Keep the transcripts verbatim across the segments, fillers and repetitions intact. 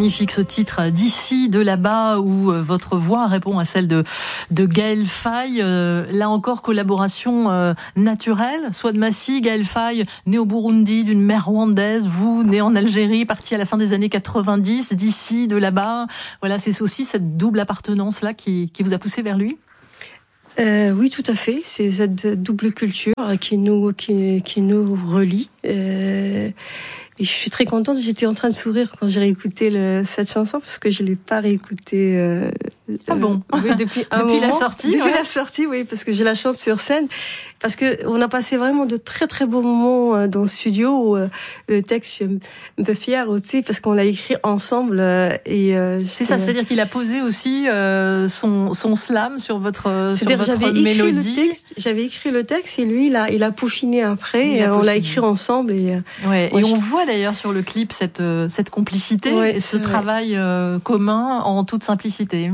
magnifique ce titre d'ici, de là-bas, où votre voix répond à celle de, de Gaël Faye. Euh, là encore, collaboration euh, naturelle. Souad Massi, Gaël Faye, né au Burundi, d'une mère rwandaise, vous, né en Algérie, parti à la fin des années quatre-vingt-dix, d'ici, de là-bas. Voilà, c'est aussi cette double appartenance-là qui, qui vous a poussé vers lui? Euh, oui, tout à fait. C'est cette double culture qui nous qui, qui nous relie. Euh, et je suis très contente. J'étais en train de sourire quand j'ai réécouté le, cette chanson parce que je l'ai pas réécoutée. Euh, ah bon euh, oui, depuis un depuis moment, la sortie. Depuis ouais. la sortie, oui, parce que je la chante sur scène. Parce que on a passé vraiment de très très beaux moments dans le studio. Où, euh, le texte, je suis un peu fière aussi parce qu'on l'a écrit ensemble. Euh, et euh, c'est ça, c'est-à-dire qu'il a posé aussi euh, son son slam sur votre sur votre j'avais mélodie. Écrit le texte, j'avais écrit le texte et lui, il a il a peaufiné après. Il et a on peaufiné. l'a écrit ensemble. Et ouais. Et je... on voit d'ailleurs sur le clip cette cette complicité ouais, et ce travail euh, commun en toute simplicité.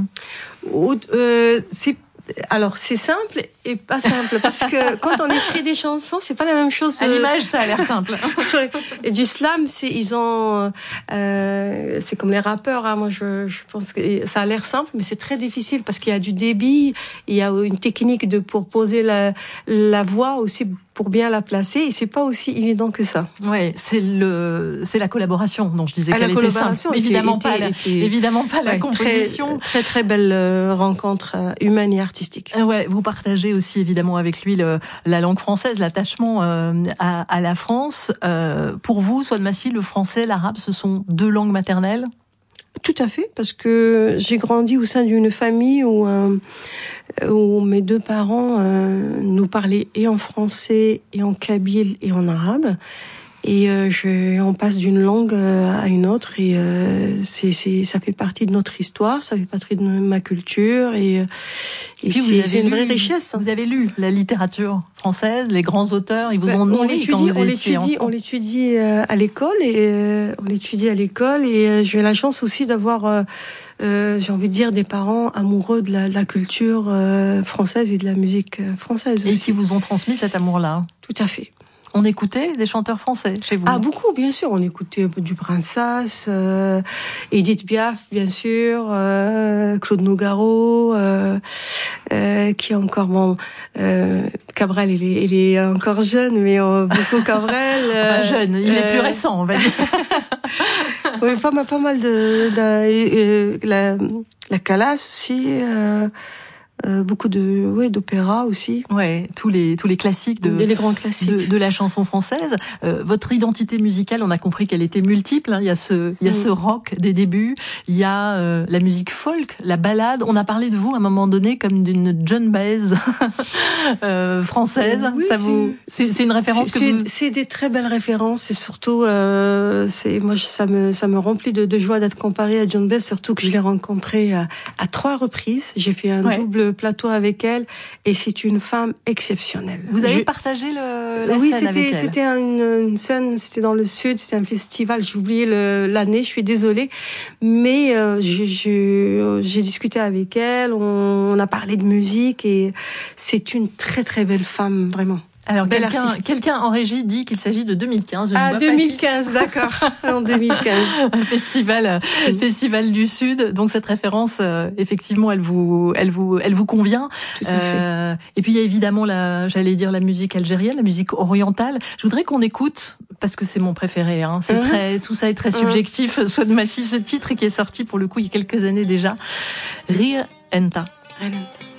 Euh, c'est alors c'est simple et pas simple parce que quand on écrit des chansons, c'est pas la même chose. À l'image, ça a l'air simple. Et du slam, c'est ils ont, euh, c'est comme les rappeurs. Hein, moi, je, je pense que ça a l'air simple, mais c'est très difficile parce qu'il y a du débit, il y a une technique de pour poser la la voix aussi pour bien la placer, et c'est pas aussi évident que ça. Ouais, c'est le, c'est la collaboration dont je disais à qu'elle était simple. Était, évidemment, était, pas la, était, évidemment pas la ouais, composition. Très, très très belle euh, rencontre euh, humaine et artistique. Ouais, vous partagez aussi évidemment avec lui le, la langue française, l'attachement euh, à, à la France. Euh, pour vous, Souad Massi, le français, l'arabe, ce sont deux langues maternelles? Tout à fait, parce que j'ai grandi au sein d'une famille où, euh, où mes deux parents euh, nous parlaient et en français, et en kabyle, et en arabe. Et euh, je, on passe d'une langue à une autre, et euh, c'est, c'est, ça fait partie de notre histoire, ça fait partie de ma culture, et, et, et puis c'est, vous avez c'est une lu, vraie richesse. Vous avez lu la littérature française, les grands auteurs, ils vous ben, ont nourri quand vous on étiez l'étudie, enfant. On l'étudie euh, à l'école, et euh, on l'étudie à l'école, et euh, j'ai la chance aussi d'avoir, euh, euh, j'ai envie de dire, des parents amoureux de la, de la culture euh, française et de la musique française aussi. Et qui vous ont transmis cet amour-là. Tout à fait. On écoutait des chanteurs français chez vous? Ah, beaucoup, bien sûr. On écoutait du Brassens, euh, Edith Piaf, bien sûr, euh, Claude Nougaro, euh, euh, qui est encore bon. Euh, Cabrel, il est, il est encore jeune, mais euh, beaucoup Cabrel. Euh, enfin, jeune, il euh, est plus récent, on va dire. Oui, pas mal, pas mal de, de euh, la, la Calas aussi. Euh, Euh, beaucoup de ouais d'opéra aussi. Ouais, tous les tous les classiques de les grands classiques de, de la chanson française. Euh, votre identité musicale, on a compris qu'elle était multiple. Hein. Il y a ce il y a mmh. ce rock des débuts, il y a euh, la musique folk, la ballade. On a parlé de vous à un moment donné comme d'une Joan Baez euh, française. Oui, ça vous c'est, c'est une référence c'est, que c'est, vous... c'est des très belles références, et surtout euh, c'est moi ça me ça me remplit de, de joie d'être comparée à Joan Baez, surtout que je l'ai rencontrée à, à trois reprises. J'ai fait un ouais. double plateau avec elle, et c'est une femme exceptionnelle. Vous avez je... partagé le, la oui, scène c'était, avec elle? c'était une, une scène, c'était dans le sud, c'était un festival, j'ai oublié le, l'année, je suis désolée, mais euh, je, je, j'ai discuté avec elle, on, on a parlé de musique, et c'est une très très belle femme, vraiment. Alors, quelqu'un, quelqu'un en régie dit qu'il s'agit de deux mille quinze. Je ah, deux mille quinze, d'accord. En deux mille quinze. Un festival, mmh. festival du Sud. Donc, cette référence, euh, effectivement, elle vous, elle vous, elle vous convient. Tout à fait. Euh, et puis, il y a évidemment la, j'allais dire la musique algérienne, la musique orientale. Je voudrais qu'on écoute, parce que c'est mon préféré, hein. C'est mmh. très, tout ça est très subjectif. Mmh. Souad Massi, ce titre qui est sorti pour le coup il y a quelques années déjà. Rire Enta.